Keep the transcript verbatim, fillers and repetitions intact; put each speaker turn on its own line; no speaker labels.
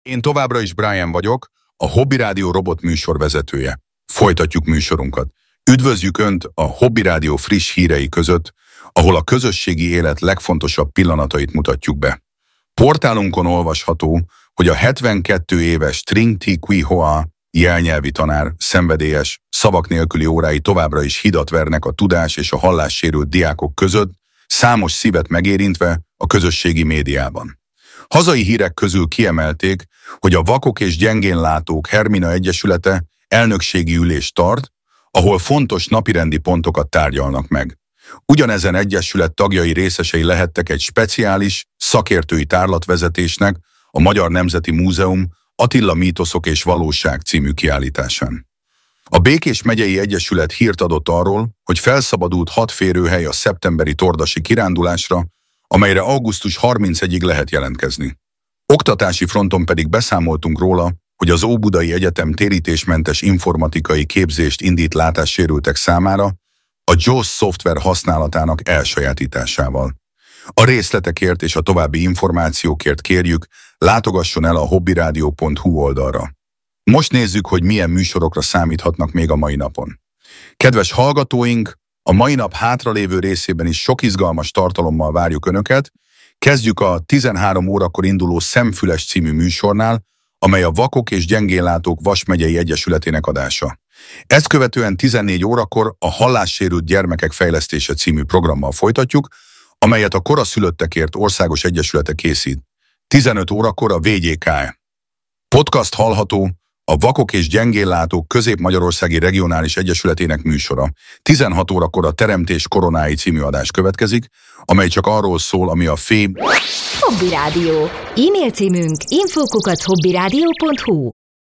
Én továbbra is Brian vagyok, a Hobby Rádió robot műsorvezetője. Folytatjuk műsorunkat. Üdvözljük Önt a Hobby Rádió friss hírei között, ahol a közösségi élet legfontosabb pillanatait mutatjuk be. Portálunkon olvasható, hogy a hetvenkét éves Tring Thi Quy Hoa jelnyelvi tanár szenvedélyes, szavak nélküli órái továbbra is hidat vernek a tudás és a hallássérült diákok között, számos szívet megérintve a közösségi médiában. Hazai hírek közül kiemelték, hogy a Vakok és Gyengénlátók Hermina Egyesülete elnökségi ülést tart, ahol fontos napirendi pontokat tárgyalnak meg. Ugyanezen egyesület tagjai részesei lehettek egy speciális, szakértői tárlatvezetésnek a Magyar Nemzeti Múzeum Attila Mítoszok és Valóság című kiállításán. A Békés Megyei Egyesület hírt adott arról, hogy felszabadult hat férőhely a szeptemberi tordasi kirándulásra, amelyre augusztus harmincegyedikéig lehet jelentkezni. Oktatási fronton pedig beszámoltunk róla, hogy az Óbudai Egyetem térítésmentes informatikai képzést indít látássérültek számára a jós szoftver használatának elsajátításával. A részletekért és a további információkért kérjük, látogasson el a hobbyradio pont hu oldalra. Most nézzük, hogy milyen műsorokra számíthatnak még a mai napon. Kedves hallgatóink, a mai nap hátralévő részében is sok izgalmas tartalommal várjuk Önöket. Kezdjük a tizenhárom órakor induló Szemfüles című műsornál, amely a Vakok és Gyengénlátók Vas megyei egyesületének adása. Ezt követően tizennégy órakor a Hallássérült Gyermekek Fejlesztése című programmal folytatjuk, amelyet a Koraszülöttekért Országos Egyesülete készít. tizenöt órakor a vé gyé ká podcast hallható, a Vakok és Gyengénlátók Közép-Magyarországi Regionális Egyesületének műsora. tizenhat órakor a Teremtés koronái című adás következik, amely csak arról szól, ami a fé...
Hobby Rádió. E-mail címünk info kukac hobbyradio pont hu.